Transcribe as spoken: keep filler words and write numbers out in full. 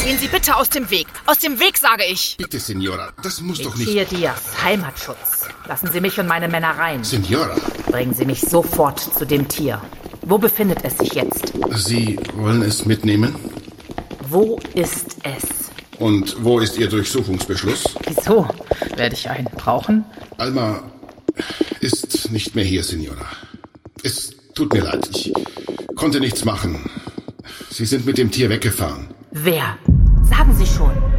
Gehen Sie bitte aus dem Weg. Aus dem Weg, sage ich. Bitte, Signora, das muss doch nicht... Hier, Diaz, Heimatschutz. Lassen Sie mich und meine Männer rein. Signora. Bringen Sie mich sofort zu dem Tier. Wo befindet es sich jetzt? Sie wollen es mitnehmen? Wo ist es? Und wo ist Ihr Durchsuchungsbeschluss? Wieso? Werde ich einen brauchen? Alma ist nicht mehr hier, Signora. Es tut mir leid, ich konnte nichts machen. Sie sind mit dem Tier weggefahren. Wer? Sagen Sie schon.